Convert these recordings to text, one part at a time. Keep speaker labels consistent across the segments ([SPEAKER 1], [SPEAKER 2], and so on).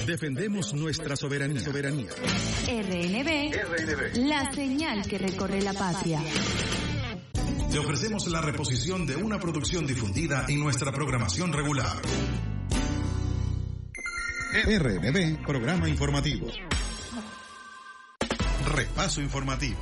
[SPEAKER 1] Defendemos nuestra soberanía.
[SPEAKER 2] RNB, la señal que recorre la patria.
[SPEAKER 1] Te ofrecemos la reposición de una producción difundida en nuestra programación regular. RNB, programa informativo. Repaso informativo.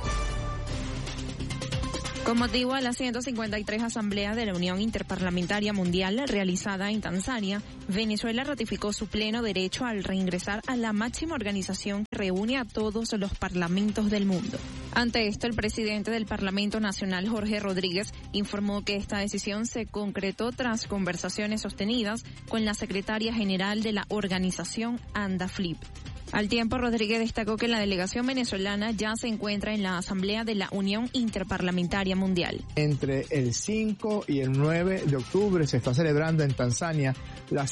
[SPEAKER 3] Con motivo a la 153 Asamblea de la Unión Interparlamentaria Mundial realizada en Tanzania, Venezuela ratificó su pleno derecho al reingresar a la máxima organización que reúne a todos los parlamentos del mundo. Ante esto, el presidente del Parlamento Nacional, Jorge Rodríguez, informó que esta decisión se concretó tras conversaciones sostenidas con la secretaria general de la organización, Anda Flip. Al tiempo, Rodríguez destacó que la delegación venezolana ya se encuentra en la Asamblea de la Unión Interparlamentaria Mundial.
[SPEAKER 4] Entre el 5 y el 9 de octubre se está celebrando en Tanzania la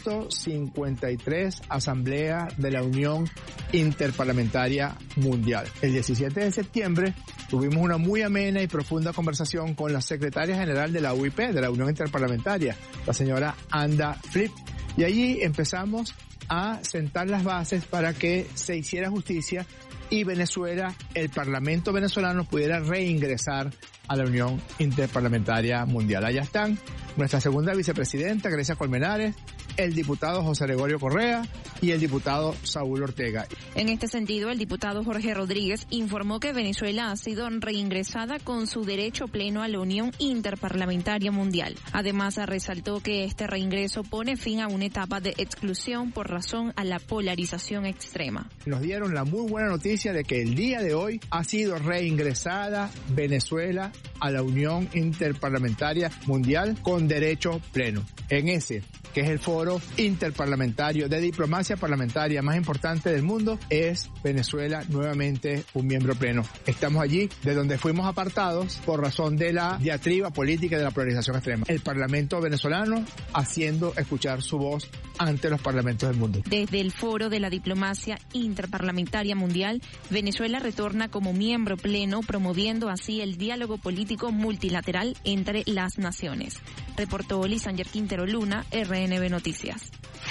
[SPEAKER 4] 153 Asamblea de la Unión Interparlamentaria Mundial. El 17 de septiembre tuvimos una muy amena y profunda conversación con la secretaria general de la UIP, de la Unión Interparlamentaria, la señora Anda Flip, y allí empezamos a sentar las bases para que se hiciera justicia y Venezuela, el Parlamento venezolano, pudiera reingresar a la Unión Interparlamentaria Mundial. Allá están nuestra segunda vicepresidenta, Grecia Colmenares, el diputado José Gregorio Correa y el diputado Saúl Ortega.
[SPEAKER 3] En este sentido, el diputado Jorge Rodríguez informó que Venezuela ha sido reingresada con su derecho pleno a la Unión Interparlamentaria Mundial. Además, resaltó que este reingreso pone fin a una etapa de exclusión por razón a la polarización extrema.
[SPEAKER 4] Nos dieron la muy buena noticia de que el día de hoy ha sido reingresada Venezuela a la Unión Interparlamentaria Mundial con derecho pleno. En ese, que es el foro interparlamentario de diplomacia parlamentaria más importante del mundo, es Venezuela nuevamente un miembro pleno. Estamos allí de donde fuimos apartados por razón de la diatriba política y de la polarización extrema. El Parlamento venezolano haciendo escuchar su voz ante los parlamentos del mundo.
[SPEAKER 3] Desde el foro de la diplomacia interparlamentaria mundial, Venezuela retorna como miembro pleno, promoviendo así el diálogo político multilateral entre las naciones. Reportó Lisanger Quintero Luna, RNB Noticias.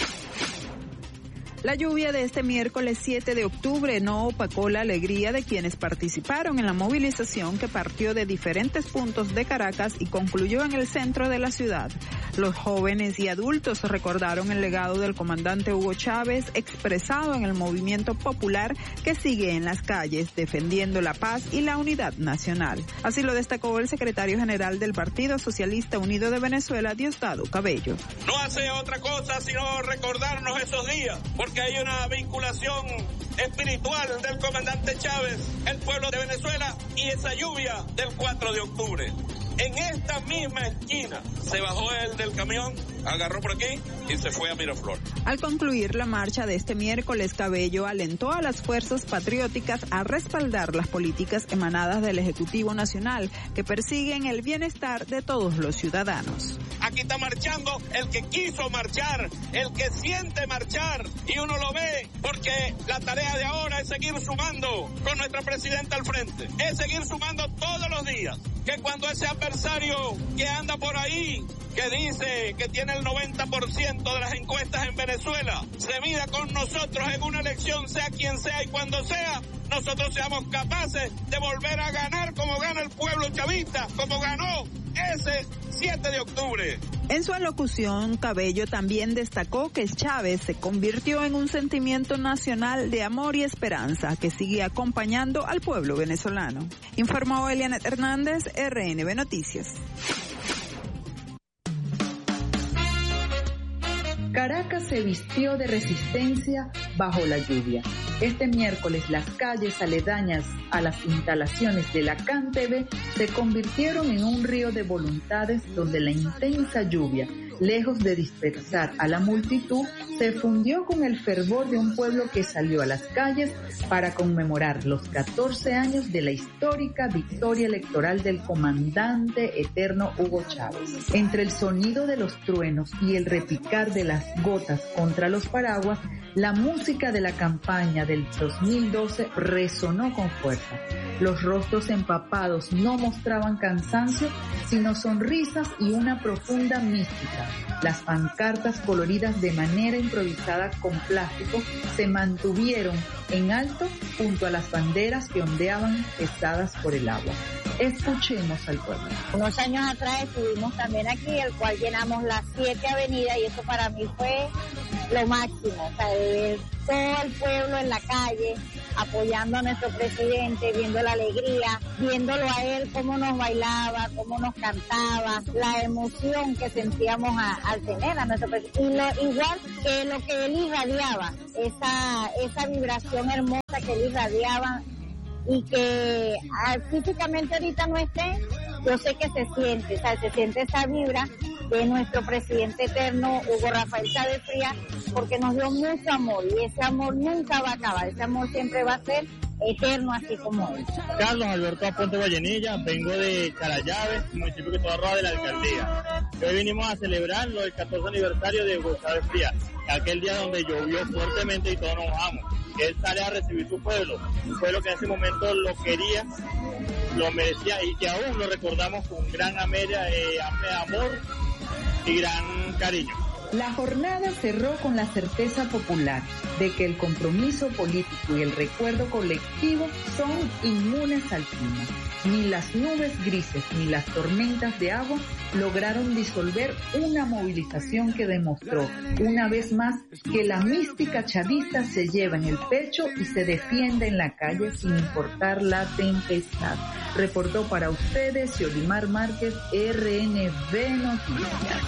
[SPEAKER 5] La lluvia de este miércoles 7 de octubre no opacó la alegría de quienes participaron en la movilización que partió de diferentes puntos de Caracas y concluyó en el centro de la ciudad. Los jóvenes y adultos recordaron el legado del comandante Hugo Chávez expresado en el movimiento popular que sigue en las calles defendiendo la paz y la unidad nacional. Así lo destacó el secretario general del Partido Socialista Unido de Venezuela, Diosdado Cabello.
[SPEAKER 6] No hace otra cosa sino recordarnos esos días, porque hay una vinculación espiritual del comandante Chávez, el pueblo de Venezuela y esa lluvia del 4 de octubre. En esta misma esquina se bajó él del camión, agarró por aquí y se fue a Miraflores.
[SPEAKER 5] Al concluir la marcha de este miércoles, Cabello alentó a las fuerzas patrióticas a respaldar las políticas emanadas del Ejecutivo Nacional que persiguen el bienestar de todos los ciudadanos.
[SPEAKER 6] Aquí está marchando el que quiso marchar, el que siente marchar, y uno lo ve porque la tarea de ahora es seguir sumando con nuestra presidenta al frente, es seguir sumando todos los días, que cuando ese adversario que anda por ahí, que dice que tiene el 90% de las encuestas en Venezuela, se mida con nosotros en una elección, sea quien sea y cuando sea, nosotros seamos capaces de volver a ganar como gana el pueblo chavista, como ganó ese 7 de octubre.
[SPEAKER 5] En su alocución, Cabello también destacó que Chávez se convirtió en un sentimiento nacional de amor y esperanza que sigue acompañando al pueblo venezolano. Informó Elianet Hernández, RNB Noticias.
[SPEAKER 7] Caracas se vistió de resistencia bajo la lluvia. Este miércoles las calles aledañas a las instalaciones de la CanTV se convirtieron en un río de voluntades donde la intensa lluvia, lejos de dispersar a la multitud, se fundió con el fervor de un pueblo que salió a las calles para conmemorar los 14 años de la histórica victoria electoral del comandante eterno Hugo Chávez. Entre el sonido de los truenos y el repicar de las gotas contra los paraguas, la música música de la campaña del 2012 resonó con fuerza. Los rostros empapados no mostraban cansancio, sino sonrisas y una profunda mística. Las pancartas coloridas de manera improvisada con plástico se mantuvieron en alto junto a las banderas que ondeaban pesadas por el agua. Escuchemos al pueblo.
[SPEAKER 8] Unos años atrás estuvimos también aquí, el cual llenamos las 7 avenidas y eso para mí fue lo máximo, o sea, de ver todo el pueblo en la calle apoyando a nuestro presidente, viendo la alegría, viéndolo a él cómo nos bailaba, cómo nos cantaba, la emoción que sentíamos al tener a nuestro presidente, y igual que lo que él irradiaba, esa vibración hermosa que él irradiaba, y que físicamente ahorita no esté, yo sé que se siente, o sea, se siente esa vibra de nuestro presidente eterno, Hugo Rafael Chávez Frías, porque nos dio mucho amor, y ese amor nunca va a acabar, ese amor siempre va a ser eterno, así como él.
[SPEAKER 9] Carlos Alberto Aponte Vallenilla, vengo de Carayave, municipio de Tobarroa de la alcaldía. Hoy vinimos a celebrar el 14 aniversario de Hugo Chávez Frías, aquel día donde llovió fuertemente y todos nos mojamos. Él sale a recibir su pueblo, un pueblo que en ese momento lo quería, lo merecía y que aún lo recordamos con gran amor y gran cariño.
[SPEAKER 7] La jornada cerró con la certeza popular de que el compromiso político y el recuerdo colectivo son inmunes al clima. Ni las nubes grises ni las tormentas de agua lograron disolver una movilización que demostró una vez más que la mística chavista se lleva en el pecho y se defiende en la calle sin importar la tempestad. Reportó para ustedes Yolimar Márquez, RNB Noticias.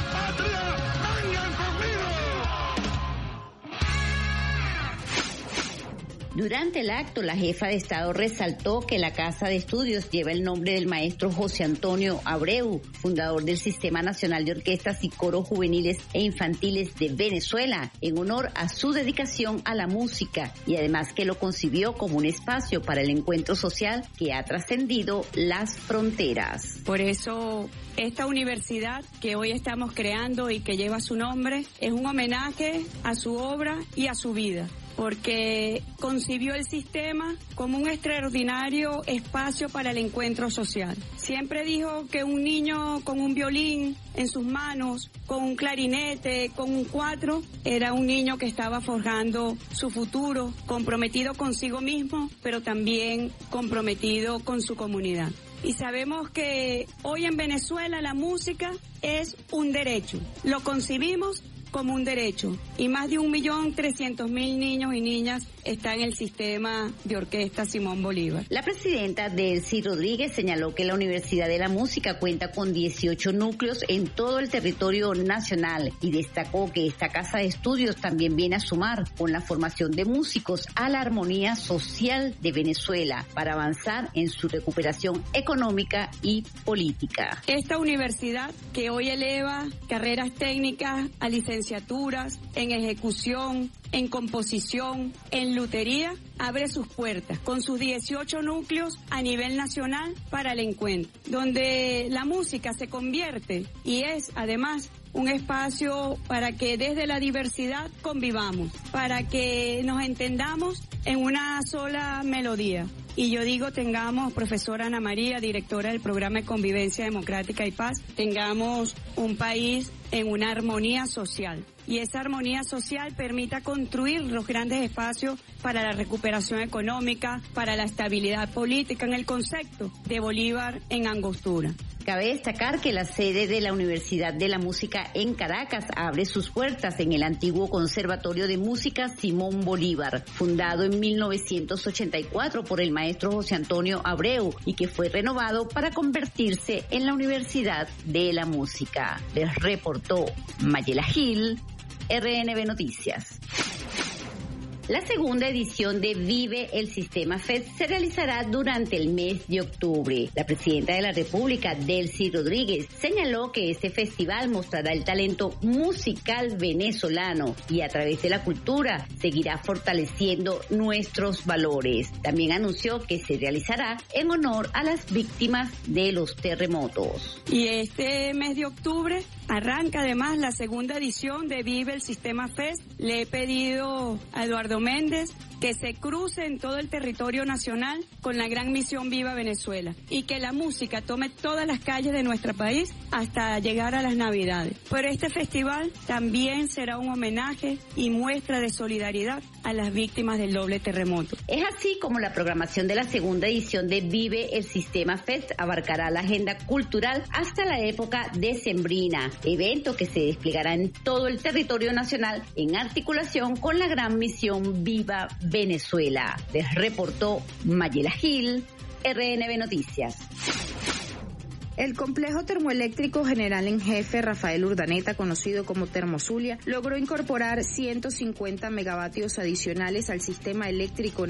[SPEAKER 10] Durante el acto, la jefa de Estado resaltó que la Casa de Estudios lleva el nombre del maestro José Antonio Abreu, fundador del Sistema Nacional de Orquestas y Coros Juveniles e Infantiles de Venezuela, en honor a su dedicación a la música, y además que lo concibió como un espacio para el encuentro social que ha trascendido las fronteras.
[SPEAKER 11] Por eso, esta universidad que hoy estamos creando y que lleva su nombre es un homenaje a su obra y a su vida, porque concibió el sistema como un extraordinario espacio para el encuentro social. Siempre dijo que un niño con un violín en sus manos, con un clarinete, con un cuatro, era un niño que estaba forjando su futuro, comprometido consigo mismo, pero también comprometido con su comunidad. Y sabemos que hoy en Venezuela la música es un derecho. Lo concibimos como un derecho, y más de 1.300.000 niños y niñas están en el sistema de orquesta Simón Bolívar.
[SPEAKER 10] La presidenta Delcy Rodríguez señaló que la Universidad de la Música cuenta con 18 núcleos en todo el territorio nacional y destacó que esta casa de estudios también viene a sumar con la formación de músicos a la armonía social de Venezuela para avanzar en su recuperación económica y política.
[SPEAKER 11] Esta universidad que hoy eleva carreras técnicas a licenciaturas en ejecución, en composición, en lutería, abre sus puertas con sus 18 núcleos a nivel nacional para el encuentro, donde la música se convierte y es además un espacio para que desde la diversidad convivamos, para que nos entendamos en una sola melodía. Y yo digo, tengamos, profesora Ana María, directora del programa de Convivencia Democrática y Paz, tengamos un país en una armonía social. Y esa armonía social permita construir los grandes espacios para la recuperación económica, para la estabilidad política en el concepto de Bolívar en Angostura.
[SPEAKER 10] Cabe destacar que la sede de la Universidad de la Música en Caracas abre sus puertas en el antiguo Conservatorio de Música Simón Bolívar, fundado en 1984 por el maestro José Antonio Abreu y que fue renovado para convertirse en la Universidad de la Música. Les reportó Mayela Gil, RNB Noticias. La segunda edición de Vive el Sistema Fest se realizará durante el mes de octubre. La presidenta de la República, Delcy Rodríguez, señaló que este festival mostrará el talento musical venezolano y a través de la cultura seguirá fortaleciendo nuestros valores. También anunció que se realizará en honor a las víctimas de los terremotos.
[SPEAKER 11] Y este mes de octubre Arranca además la segunda edición de Vive el Sistema Fest. Le he pedido a Eduardo Méndez que se cruce en todo el territorio nacional con la gran misión Viva Venezuela y que la música tome todas las calles de nuestro país hasta llegar a las Navidades. Pero este festival también será un homenaje y muestra de solidaridad a las víctimas del doble terremoto.
[SPEAKER 10] Es así como la programación de la segunda edición de Vive el Sistema Fest abarcará la agenda cultural hasta la época decembrina, evento que se desplegará en todo el territorio nacional en articulación con la gran misión Viva Venezuela. Les reportó Mayela Gil, RNB Noticias.
[SPEAKER 12] El complejo termoeléctrico general en jefe Rafael Urdaneta, conocido como Termozulia, logró incorporar 150 megavatios adicionales al sistema eléctrico